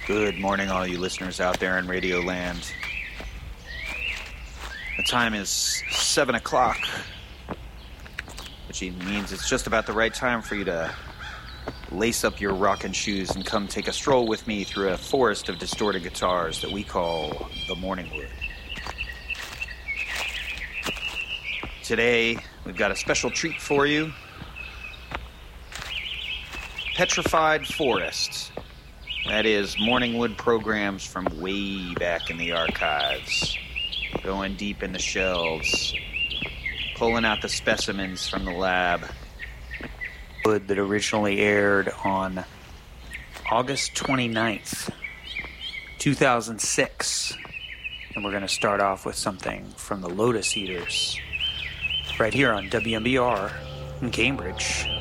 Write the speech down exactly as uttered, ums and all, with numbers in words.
Good morning, all you listeners out there in Radio Land. The time is seven o'clock, which means it's just about the right time for you to lace up your rockin' shoes and come take a stroll with me through a forest of distorted guitars that we call the Morningwood. Today, we've got a special treat for you. Petrified Forest. That is Morningwood programs from way back in the archives. Going deep in the shelves. Pulling out the specimens from the lab. Wood that originally aired on August twenty-ninth, two thousand six. And we're going to start off with something from the Lotus Eaters. Right here on W M B R in Cambridge.